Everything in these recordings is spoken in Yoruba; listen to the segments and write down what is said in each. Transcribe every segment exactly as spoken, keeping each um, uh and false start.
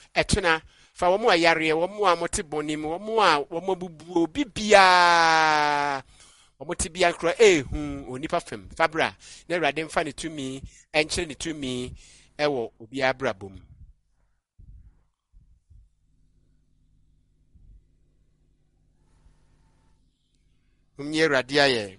etuna fa wo mo ayare wo mo a mote bonim wo mo a wo mo bubuo bibia wo mo tibia kro ehu onipa fam fabra na Awurade mfa ne tumi enkyere ne tumi ewo obi abrabom. Umye Awurade aye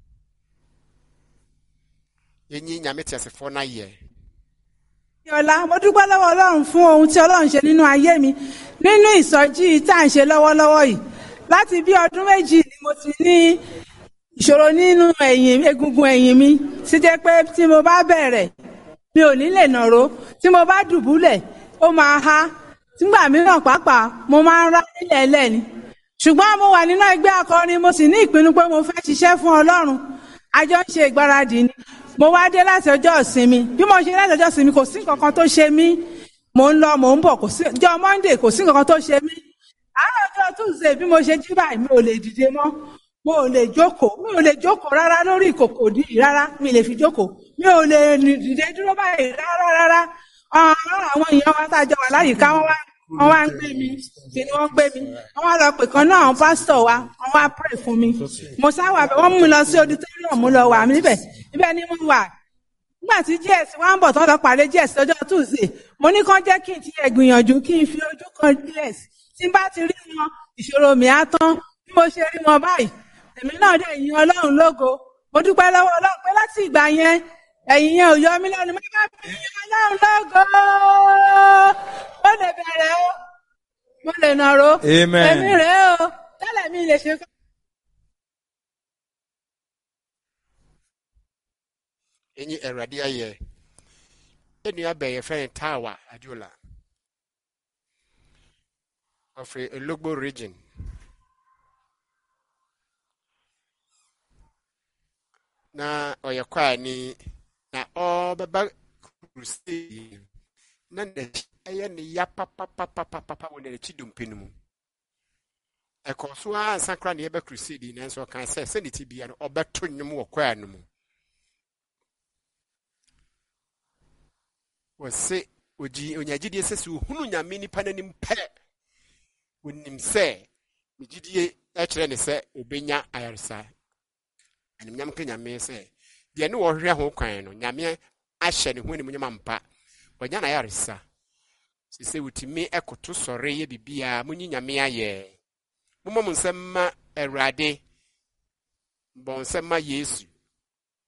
yenyi nyamete asefo na ye Ọlá, mo dúpẹ́ lọ́wọ́ Ọlọ́run fún ohun tí Ọlọ́run ṣe nínú ayé mi nínú ìsọjí tá à ń ṣe lọ́wọ́lọ́wọ́ yìí. Láti bí ọdún méjì ni mo ti ní ìṣòro nínú ẹ̀yìn egungun ẹ̀yìn mi tí jẹ́ pé tí mo bá bẹ̀rẹ̀ mi ò ní lè nàró, tí mo bá dùbúlẹ̀ ó máa há, nígbà mìíràn pàápàá mo máa ń rá nílẹ̀ ẹlẹ́ ni. Ṣùgbọ́n mo wà nínú ẹgbẹ́ akọrin, mo sì ní ìpinnu pé mo fẹ́ ṣiṣẹ́ fún Ọlọ́run. A jọ ń ṣe ìgbáradì ni. Mo wá dé láti ọjọ́ ìsinmi. Bí mo ṣe láti ọjọ́ ìsinmi kò sí nǹkan kan tó ṣe mí. Mo ń lọ, mo ń bọ̀, kò sí ọjọ́ Monday kò sí nǹkan kan tó ṣe mí. Àárọ̀ ọjọ́ Tuesday bí mo ṣe jí báyìí mi ò lè dìde mọ́. Mo ò lè jókòó. Mi ò lè jókòó rárá lórí ìkòkò dì rárá. Mi lè fi jókòó. Mi ò lè dìde dúró báyìí rárá rárá. Àwọn èèyàn wa tá a jọ wà láyìíká wọn wá wọ́n wá ń gbé mi. Kí ni wọ́n gbé mi? Wọ́n wá lọ pè kan náà àwọn pásítọ̀ wa. Wọ́n wá pray fún mi. Mo sáwà bẹ̀ wọ́n mú mi lọ sí auditorium mo lọ wà mí níbẹ̀. Níbẹ̀ ni mo wà. Nígbà tí J S wá ń bọ̀ tán lọ pàdé J S lọ́jọ́ Tuesday, mo ní kán jẹ́ kí n ti ẹ̀gbìyànjú kí n fi ojú kan J S. Tí n bá ti rí wọn, ìṣòro mi á tán. Bí mo ṣe rí wọn báyìí, èmi náà dẹ̀ yin Ọlọ́run lógo. Mo dúpẹ́ lọ́wọ́ Ọlọ́run pé láti ìgbà yẹn, ẹ̀yin yẹn ò yọ mí lẹ́nu. Mo bá fi yin Ọlọ́run lógo. Mo lè bẹ̀rẹ̀ o. Mo lè nàró. Amen. Èmi rèé o. Tẹ́lẹ̀ mi lè ṣe kọ́. enyi Awurade aye enu abaye friend Tawa Ajola of a Logbo region. Na oye kwa ni na o baba crusade na ne eye ni ya papa papa papa wona chidumpe mu e konso ansa kra ne ebe crusade na nso kan se se ne tibia no obeto nwum wo kwa no mu wose oji onyagidie sese hunu nyame nipa nanim pe wonim se migidie e kire ne se obenya ayarsa anim nyam ka nyame se de ne wo hwe ho kwan no nyame ahye ne ho ne munyam mpa wonya na ayarsa sese wutimi ekoto sore ye bibia munyi nyame aye mumom nsema Awurade bon sema Yesu